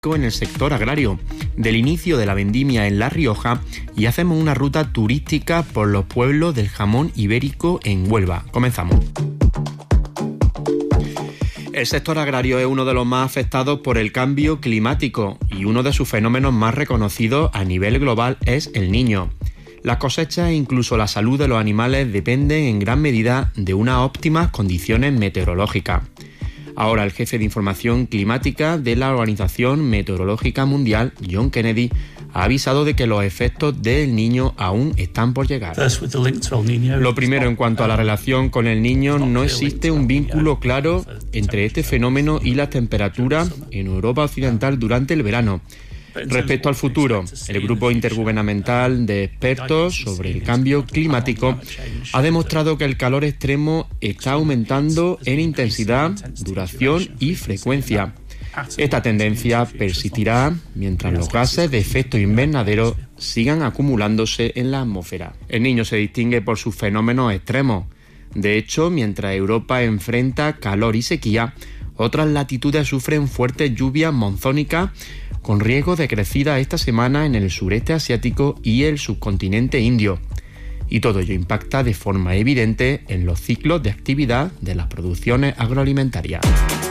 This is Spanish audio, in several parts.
en el sector agrario, del inicio de la vendimia en La Rioja, y hacemos una ruta turística por los pueblos del jamón ibérico en Huelva. Comenzamos. El sector agrario es uno de los más afectados por el cambio climático y uno de sus fenómenos más reconocidos a nivel global es el Niño. Las cosechas e incluso la salud de los animales dependen en gran medida de unas óptimas condiciones meteorológicas. Ahora el jefe de información climática de la Organización Meteorológica Mundial, John Kennedy, ha avisado de que los efectos del Niño aún están por llegar. Lo primero, en cuanto a la relación con el Niño, no existe un vínculo claro entre este fenómeno y las temperaturas en Europa Occidental durante el verano. Respecto al futuro, el Grupo Intergubernamental de Expertos sobre el Cambio Climático ha demostrado que el calor extremo está aumentando en intensidad, duración y frecuencia. Esta tendencia persistirá mientras los gases de efecto invernadero sigan acumulándose en la atmósfera. El Niño se distingue por sus fenómenos extremos. De hecho, mientras Europa enfrenta calor y sequía, otras latitudes sufren fuertes lluvias monzónicas con riesgo de crecida esta semana en el sureste asiático y el subcontinente indio. Y todo ello impacta de forma evidente en los ciclos de actividad de las producciones agroalimentarias.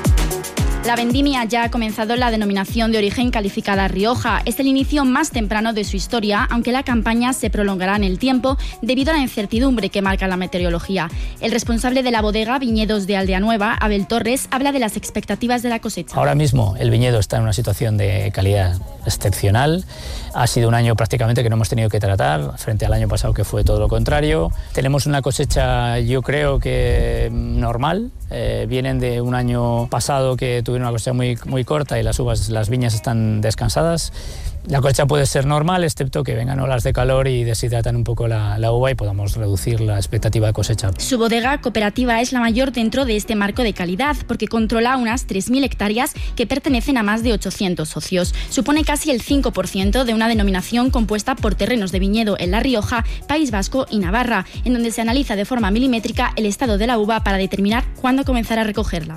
La vendimia ya ha comenzado en la denominación de origen calificada Rioja. Es el inicio más temprano de su historia, aunque la campaña se prolongará en el tiempo debido a la incertidumbre que marca la meteorología. El responsable de la bodega Viñedos de Aldea Nueva, Abel Torres, habla de las expectativas de la cosecha. Ahora mismo el viñedo está en una situación de calidad excepcional. Ha sido un año prácticamente que no hemos tenido que tratar, frente al año pasado que fue todo lo contrario. Tenemos una cosecha, yo creo que normal. Vienen de un año pasado que tuvieron una cosecha muy corta y las viñas están descansadas. La cosecha puede ser normal, excepto que vengan olas de calor y deshidratan un poco la uva y podamos reducir la expectativa de cosecha. Su bodega cooperativa es la mayor dentro de este marco de calidad, porque controla unas 3.000 hectáreas que pertenecen a más de 800 socios. Supone casi el 5% de una denominación compuesta por terrenos de viñedo en La Rioja, País Vasco y Navarra, en donde se analiza de forma milimétrica el estado de la uva para determinar cuándo comenzar a recogerla.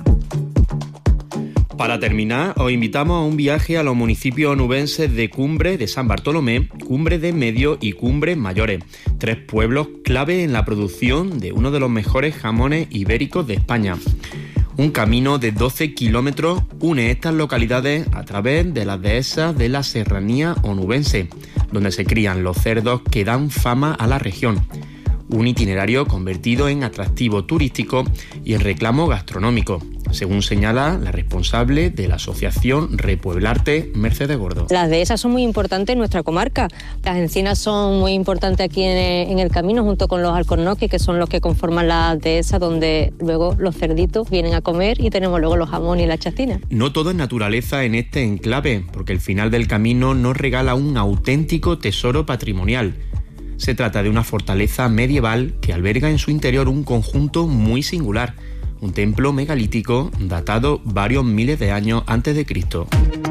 Para terminar, os invitamos a un viaje a los municipios onubenses de Cumbre de San Bartolomé, Cumbre de Medio y Cumbres Mayores, 3 pueblos clave en la producción de uno de los mejores jamones ibéricos de España. Un camino de 12 kilómetros une estas localidades a través de las dehesas de la serranía onubense, donde se crían los cerdos que dan fama a la región. Un itinerario convertido en atractivo turístico y en reclamo gastronómico, según señala la responsable de la asociación Repueblarte, Mercedes Gordo. Las dehesas son muy importantes en nuestra comarca. Las encinas son muy importantes aquí en el camino, junto con los alcornoques, que son los que conforman las dehesas, donde luego los cerditos vienen a comer y tenemos luego los jamones y la chacinas. No todo es naturaleza en este enclave, porque el final del camino nos regala un auténtico tesoro patrimonial. Se trata de una fortaleza medieval que alberga en su interior un conjunto muy singular, un templo megalítico datado varios miles de años antes de Cristo.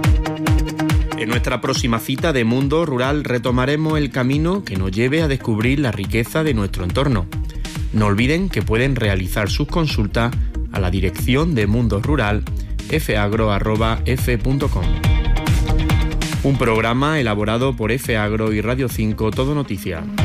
En nuestra próxima cita de Mundo Rural retomaremos el camino que nos lleve a descubrir la riqueza de nuestro entorno. No olviden que pueden realizar sus consultas a la dirección de Mundo Rural fagro@f.com. Un programa elaborado por F Agro y Radio 5 Todo Noticias.